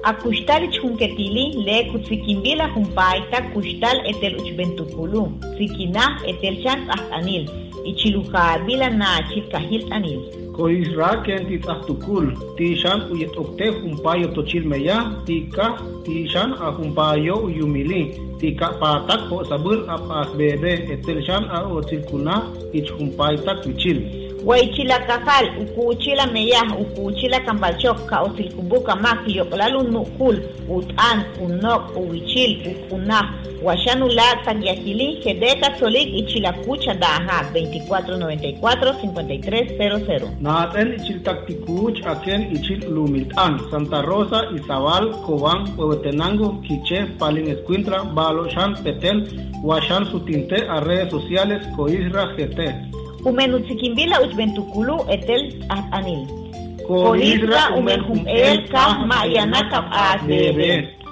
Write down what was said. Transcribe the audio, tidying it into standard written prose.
Akustal chunketili le kutsikimbila humpaita kustal etel uchbentukulu. Sikina etel chan anil. Ichiluha bila na chilkahil anil. Koisra kentit ahtukul. Tishan uyet okte humpayo tochilmeya. Tika tishan ahumpayo uyumili. Tika patak ho sabur apas bebe etel chan a otilkuna ich humpaitak wichil. Waichila kakal, ukuchila meyah, ukuchila kambalchok, kaotilkumbuka maki, yoklalun nukul, utan, unok, uwichil, ukunah, washanula, tagyakili, hedeka solik, ichila kucha daha, 2494-5300. Naten ichil taktikuch, aken ichil lumiltan, Santa Rosa, Izabal, Cobán, Huehuetenango, Quiché, Palin Escuintra, Balo, Shan, Petén, Washan, Sutinte, a redes sociales, Coisra, GT. Umenutzikimbila uchbentukulu etel anil. Koisra umenhum el kah mayanakap bebe.